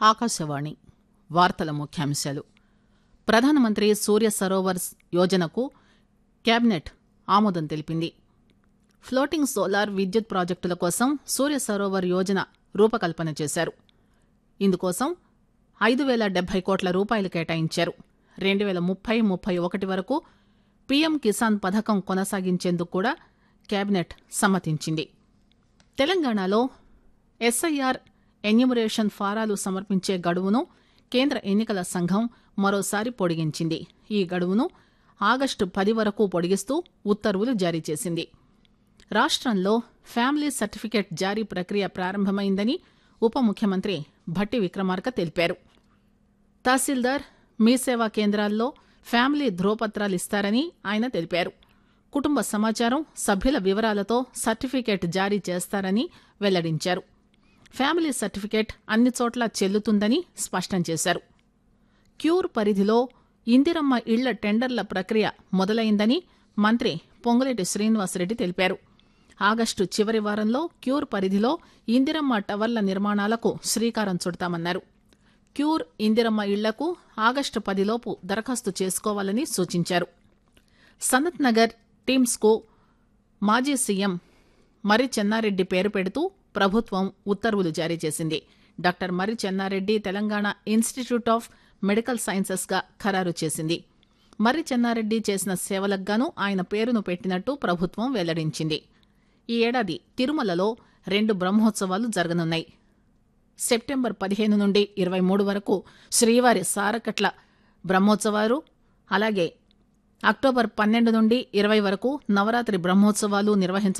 ఆకాశవాణి వార్తల ముఖ్యాంశాలు. ప్రధానమంత్రి సూర్య సరోవర్ యోజనకు కేబినెట్ ఆమోదం తెలిపింది. ఫ్లోటింగ్ సోలార్ విద్యుత్ ప్రాజెక్టుల కోసం సూర్య సరోవర్ యోజన రూపకల్పన చేశారు. ఇందుకోసం 5,070 కోట్ల రూపాయలు కేటాయించారు. 2030-31 వరకు పీఎం కిసాన్ పథకం కొనసాగించేందుకు కూడా కేబినెట్ సమ్మతించింది. తెలంగాణలో ఎస్ఐఆర్ ఎన్యూమరేషన్ ఫారాలు సమర్పించే గడువును కేంద్ర ఎన్నికల సంఘం మరోసారి పొడిగించింది. ఈ గడువును ఆగస్టు 10 వరకు పొడిగిస్తూ ఉత్తర్వులు జారీ చేసింది. రాష్ట్రంలో ఫ్యామిలీ సర్టిఫికేట్ జారీ ప్రక్రియ ప్రారంభమైందని ఉప ముఖ్యమంత్రి భట్టి విక్రమార్క తెలిపారు. తహసీల్దార్ మీ సేవా కేంద్రాల్లో ఫ్యామిలీ ధ్రువపత్రాలు ఇస్తారని ఆయన తెలిపారు. కుటుంబ సమాచారం, సభ్యుల వివరాలతో సర్టిఫికేట్ జారీ చేస్తారని వెల్లడించారు. ఫ్యామిలీ సర్టిఫికేట్ అన్ని చోట్ల చెల్లుతుందని స్పష్టం చేశారు. క్యూర్ పరిధిలో ఇందిరమ్మ ఇళ్ల టెండర్ల ప్రక్రియ మొదలైందని మంత్రి పొంగులేటి శ్రీనివాసరెడ్డి తెలిపారు. ఆగస్టు చివరి వారంలో క్యూర్ పరిధిలో ఇందిరమ్మ టవర్ల నిర్మాణాలకు శ్రీకారం చుడతామన్నారు. క్యూర్ ఇందిరమ్మ ఇళ్లకు ఆగస్టు 10 లోపు దరఖాస్తు చేసుకోవాలని సూచించారు. సనత్ నగర్ టీమ్స్ కు మాజీ సీఎం మర్రి చెన్నారెడ్డి పేరు పెడుతూ ప్రభుత్వం ఉత్తర్వులు జారీ చేసింది. Doctor Marri Chennareddy Telangana institute of medical sciences గా ఖరారు చేసింది. మర్రి చెన్నారెడ్డి చేసిన సేవలకు గాను ఆయన పేరును పెట్టినట్టు ప్రభుత్వం వెల్లడించింది. ఈ ఏడాది తిరుమలలో 2 బ్రహ్మోత్సవాలు జరగనున్నాయి. సెప్టెంబర్ 15 నుండి 23 వరకు శ్రీవారి సారకట్ల బ్రహ్మోత్సవాలు, అలాగే అక్టోబర్ 12 నుండి 20 వరకు నవరాత్రి బ్రహ్మోత్సవాలు నిర్వహించ